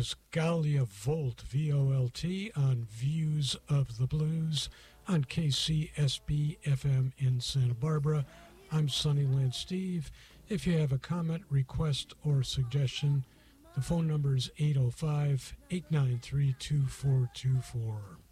was Galia Volt, V-O-L-T, on Views of the Blues on KCSB FM in Santa Barbara. I'm Sunnyland Steve. If you have a comment, request, or suggestion, the phone number is 805-893-2424.